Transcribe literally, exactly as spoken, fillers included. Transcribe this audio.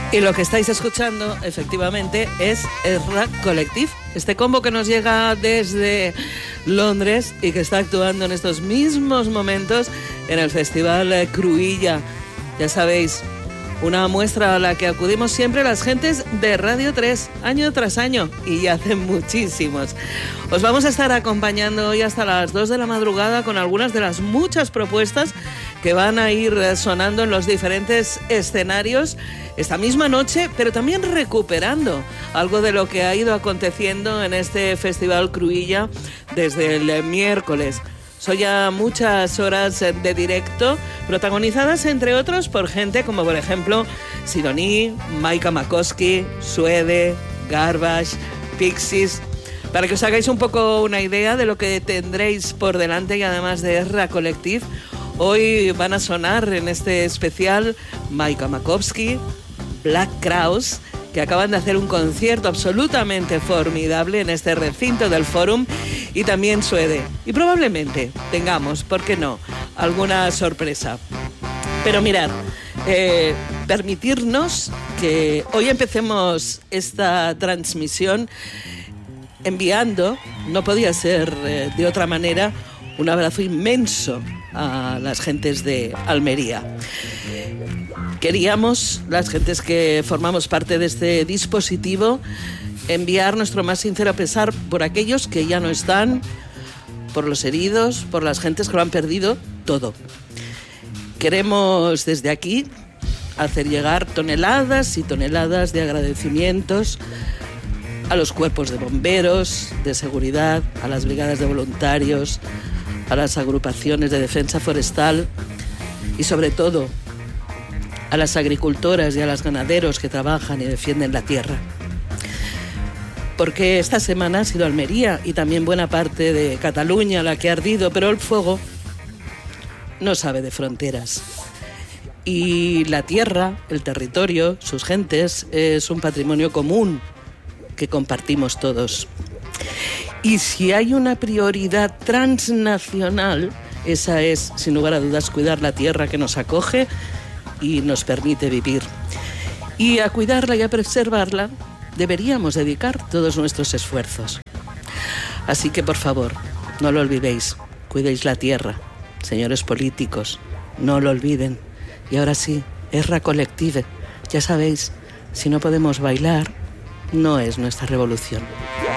Y lo que estáis escuchando, efectivamente, es Erra Collective, este combo que nos llega desde Londres y que está actuando en estos mismos momentos en el Festival Cruïlla. Ya sabéis, una muestra a la que acudimos siempre las gentes de Radio tres, año tras año, y ya hace muchísimos. Os vamos a estar acompañando hoy hasta las dos de la madrugada con algunas de las muchas propuestas que van a ir sonando en los diferentes escenarios esta misma noche, pero también recuperando algo de lo que ha ido aconteciendo en este Festival Cruïlla desde el miércoles. Son ya muchas horas de directo, protagonizadas entre otros por gente como por ejemplo Sidonie, Maika Makowski, Suede, Garbage, Pixies. Para que os hagáis un poco una idea de lo que tendréis por delante, y además de Erra Collective, hoy van a sonar en este especial Maika Makowski, Black Crowes, que acaban de hacer un concierto absolutamente formidable en este recinto del Fórum, y también Suede. Y probablemente tengamos, ¿por qué no?, alguna sorpresa. Pero mirad, eh, permitirnos que hoy empecemos esta transmisión enviando, no podía ser eh, de otra manera, un abrazo inmenso a las gentes de Almería. Queríamos, las gentes que formamos parte de este dispositivo, enviar nuestro más sincero pesar por aquellos que ya no están, por los heridos, por las gentes que lo han perdido todo. Queremos desde aquí hacer llegar toneladas y toneladas de agradecimientos a los cuerpos de bomberos, de seguridad, a las brigadas de voluntarios, a las agrupaciones de defensa forestal y sobre todo a las agricultoras y a los ganaderos que trabajan y defienden la tierra. Porque esta semana ha sido Almería y también buena parte de Cataluña la que ha ardido, pero el fuego no sabe de fronteras. Y la tierra, el territorio, sus gentes, es un patrimonio común que compartimos todos. Y si hay una prioridad transnacional, esa es, sin lugar a dudas, cuidar la tierra que nos acoge y nos permite vivir. Y a cuidarla y a preservarla deberíamos dedicar todos nuestros esfuerzos. Así que, por favor, no lo olvidéis, cuidéis la tierra. Señores políticos, no lo olviden. Y ahora sí, Erra Collective. Ya sabéis, si no podemos bailar, no es nuestra revolución.